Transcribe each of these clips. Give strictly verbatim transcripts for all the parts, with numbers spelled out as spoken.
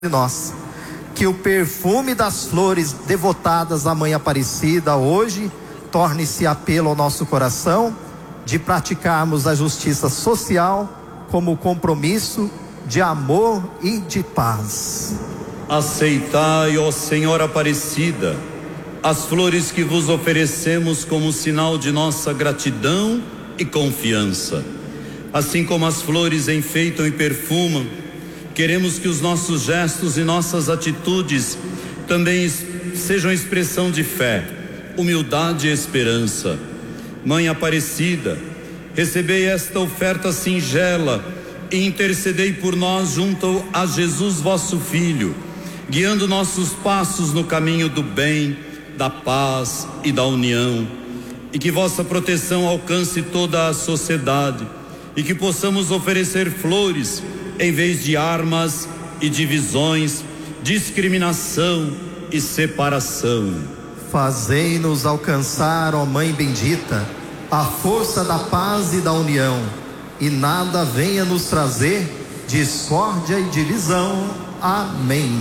de nós. Que o perfume das flores devotadas à Mãe Aparecida hoje torne-se apelo ao nosso coração de praticarmos a justiça social como compromisso de amor e de paz. Aceitai, ó Senhora Aparecida, as flores que vos oferecemos como sinal de nossa gratidão e confiança. Assim como as flores enfeitam e perfumam, queremos que os nossos gestos e nossas atitudes também sejam expressão de fé, humildade e esperança. Mãe Aparecida, recebei esta oferta singela e intercedei por nós junto a Jesus vosso Filho, guiando nossos passos no caminho do bem, da paz e da união, e que vossa proteção alcance toda a sociedade e que possamos oferecer flores em vez de armas e divisões, discriminação e separação. Fazei-nos alcançar, ó Mãe bendita, a força da paz e da união, e nada venha nos trazer discórdia e divisão. Amém.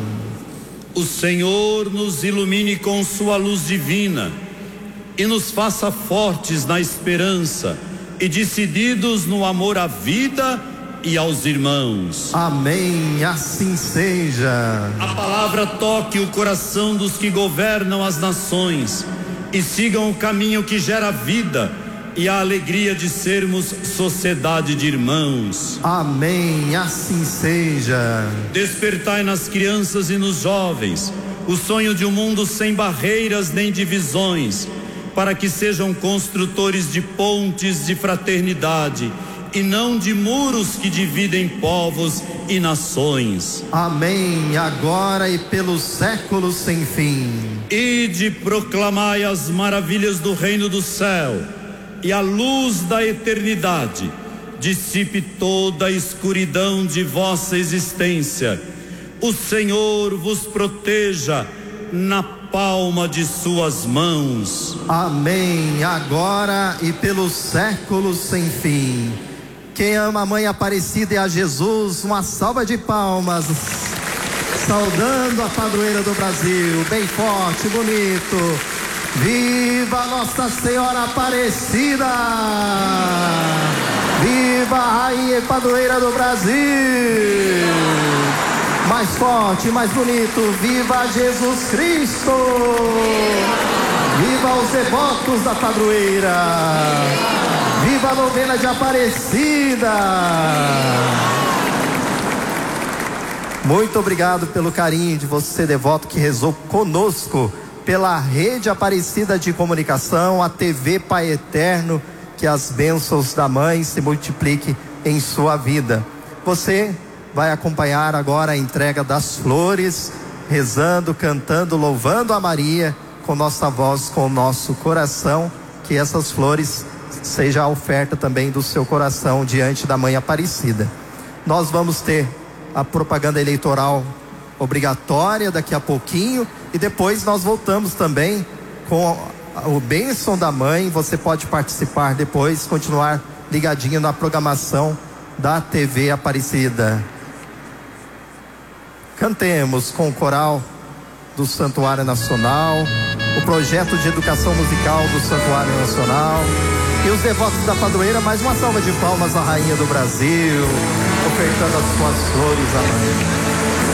O Senhor nos ilumine com sua luz divina e nos faça fortes na esperança e decididos no amor à vida e aos irmãos. Amém, assim seja. A palavra toque o coração dos que governam as nações e sigam o caminho que gera vida e a alegria de sermos sociedade de irmãos. Amém, assim seja. Despertai nas crianças e nos jovens o sonho de um mundo sem barreiras nem divisões, para que sejam construtores de pontes de fraternidade e não de muros que dividem povos e nações. Amém, agora e pelos séculos sem fim. Ide, proclamai as maravilhas do reino do céu, e a luz da eternidade dissipe toda a escuridão de vossa existência. O Senhor vos proteja na palma de suas mãos. Amém, agora e pelos séculos sem fim. Quem ama a Mãe Aparecida e a Jesus, uma salva de palmas, saudando a padroeira do Brasil, bem forte, bonito. Viva Nossa Senhora Aparecida! Viva a Rainha e Padroeira do Brasil! Mais forte, mais bonito, viva Jesus Cristo! Viva os devotos da padroeira! Viva a novena de Aparecida! Muito obrigado pelo carinho de você, devoto, que rezou conosco pela Rede Aparecida de Comunicação, a T V Pai Eterno. Que as bênçãos da Mãe se multipliquem em sua vida. Você vai acompanhar agora a entrega das flores, rezando, cantando, louvando a Maria com nossa voz, com o nosso coração. Que essas flores seja a oferta também do seu coração diante da Mãe Aparecida. Nós vamos ter a propaganda eleitoral obrigatória daqui a pouquinho, e depois nós voltamos também com o bênção da Mãe. Você pode participar depois, continuar ligadinho na programação da T V Aparecida. Cantemos com o coral do Santuário Nacional, o projeto de educação musical do Santuário Nacional e os devotos da padroeira. Mais uma salva de palmas à Rainha do Brasil, ofertando as suas flores à Mãe.